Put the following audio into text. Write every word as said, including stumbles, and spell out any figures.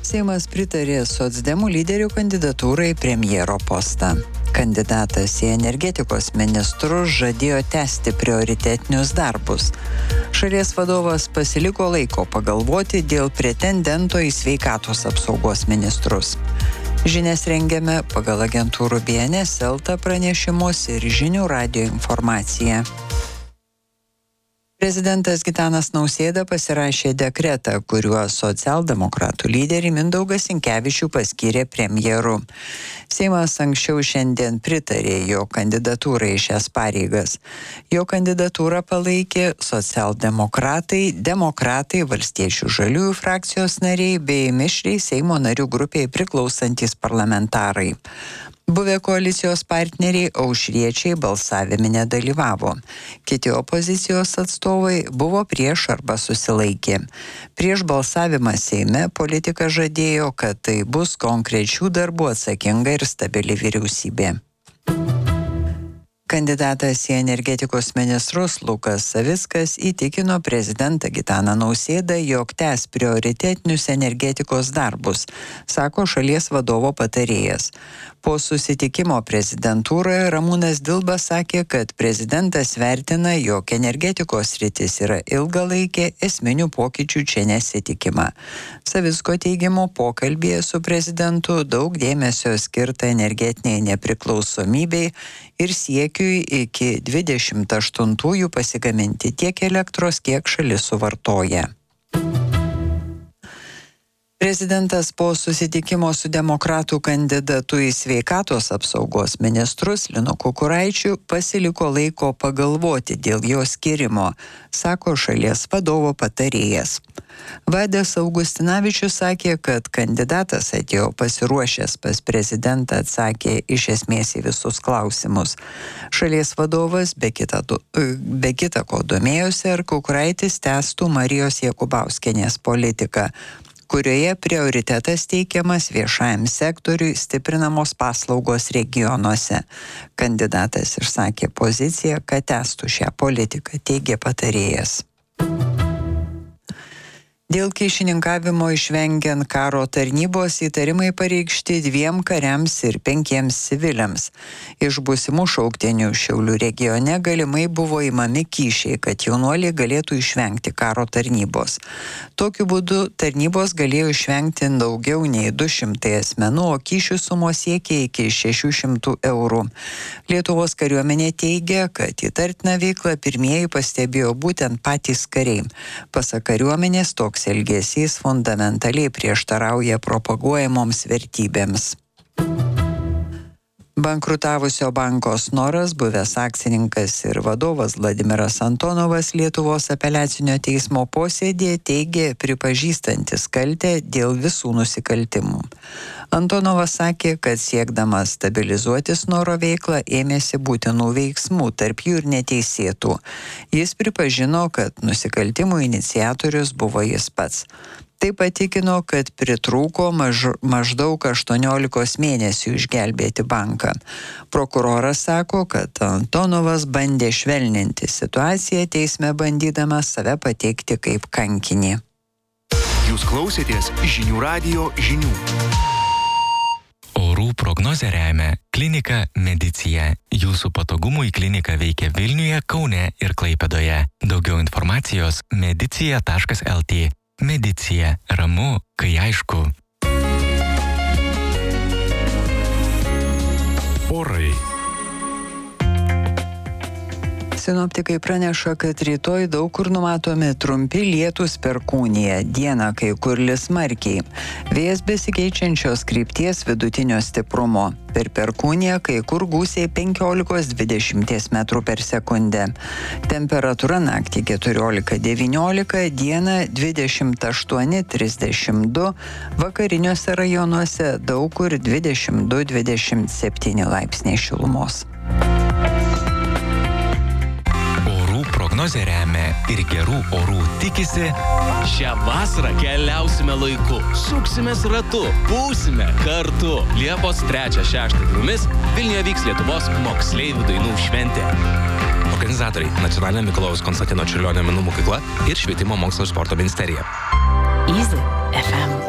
Seimas pritarė socdemų lyderių kandidatūrai premjero postą. Kandidatas į energetikos ministrus žadėjo tęsti prioritetinius darbus. Šalies vadovas pasiliko laiko pagalvoti dėl pretendento į sveikatos apsaugos ministrus. Žinias rengiame pagal agentūrų B N S L T pranešimus ir žinių radijo informaciją. Prezidentas Gitanas Nausėda pasirašė dekretą, kuriuo socialdemokratų lyderį Mindaugą Sinkevičių paskyrė premjeru. Seimas anksčiau šiandien pritarė jo kandidatūrai į šias pareigas. Jo kandidatūrą palaikė socialdemokratai, demokratai, valstiečių žaliųjų frakcijos nariai bei mišriai Seimo narių grupiai priklausantis parlamentarai. Buvę koalicijos partneriai aušriečiai balsavime nedalyvavo. Kiti opozicijos atstovai buvo prieš arba susilaikė. Prieš balsavimą Seime politikas žadėjo, kad tai bus konkrečių darbų atsakinga ir stabili vyriausybė. Kandidatas į energetikos ministrus Lukas Savickas įtikino prezidentą Gitaną Nausėdą, jog tęs prioritetinius energetikos darbus, sako šalies vadovo patarėjas. Po susitikimo prezidentūroje Ramūnas Dilba sakė, kad prezidentas vertina, jog energetikos sritis yra ilgalaikė, esminių pokyčių čia nesitikima. Savicko teigimu, pokalbyje su prezidentu daug dėmesio skirta energetiniai nepriklausomybei ir siekiui iki dvidešimt aštuntųjų pasigaminti tiek elektros, kiek šalis suvartoja. Prezidentas po susitikimo su demokratų kandidatu į sveikatos apsaugos ministrus Linu Kukuraičiu pasiliko laiko pagalvoti dėl jo skirimo, sako šalies vadovo patarėjas. Vaidas Augustinavičius sakė, kad kandidatas atėjo pasiruošęs pas prezidentą, atsakė iš esmės į visus klausimus. Šalies vadovas be kita, be kita ko domėjosi, ar Kukuraitis tęstų Marijos Jakubauskienės politiką, kurioje prioritetas teikiamas viešajam sektoriui, stiprinamos paslaugos regionuose. Kandidatas išsakė poziciją, kad tęstų šią politiką, teigė patarėjas. Dėl kyšininkavimo išvengiant karo tarnybos įtarimai pareikšti dviem kariams ir penkiems civiliams. Iš būsimų šauktinių Šiaulių regione galimai buvo įmami kyšiai, kad jaunuoliai galėtų išvengti karo tarnybos. Tokiu būdu tarnybos galėjo išvengti daugiau nei du šimtai asmenų, o kyšių sumos siekia iki šešių šimtų eurų. Lietuvos kariuomenė teigia, kad įtartiną veiklą pirmieji pastebėjo būtent patys kariai. Pasak kariuomenės, toks elgesys fundamentaliai prieštarauja propaguojamoms vertybėms. Bankrutavusio banko Snoras, buvęs akcininkas ir vadovas Vladimiras Antonovas Lietuvos apeliacinio teismo posėdėje teigė pripažįstantis kaltę dėl visų nusikaltimų. Antonovas sakė, kad siekdamas stabilizuoti Snoro veiklą ėmėsi būtinų veiksmų, tarp jų ir neteisėtų. Jis pripažino, kad nusikaltimų iniciatorius buvo jis pats. Taip patikino, kad pritrūko maž, maždaug aštuoniolikos mėnesių išgelbėti banką. Prokuroras sako, kad Antonovas bandė švelninti situaciją teisme, bandydamas save pateikti kaip kankinį. Jūs klausėtės žinių radijo žinių. Orų prognozę remia Klinika Medicija. Jūsų patogumui klinika veikia Vilniuje, Kaune ir Klaipėdoje. Daugiau informacijos medicija taškas el tė. Medicija. Ramu, kai aišku. Orai. Sinoptikai praneša, kad rytoj daug kur numatomi trumpi lietūs perkūnija, dieną kai kur lis smarkiai. Vėjas besikeičiančios krypties vidutinio stiprumo. Per perkūniją kai kur gūsiai penkiolika dvidešimt metrų per sekundę. Temperatūra naktį keturiolika devyniolika, dieną dvidešimt aštuoni trisdešimt du, vakariniuose rajonuose daug kur dvidešimt du dvidešimt septyni laipsniai šilumos. Prognozė remia ir gerų orų tikisi. Šią vasarą keliausime laiku, suksimės ratu, būsime kartu. Liepos trečią šeštą dienomis Vilniuje vyks Lietuvos moksleivių dainų šventė. Organizatoriai Nacionalinė Mikalojaus Konstantino Čiurlionio menų mokykla ir Švietimo mokslo ir sporto ministerija. Easy ef em.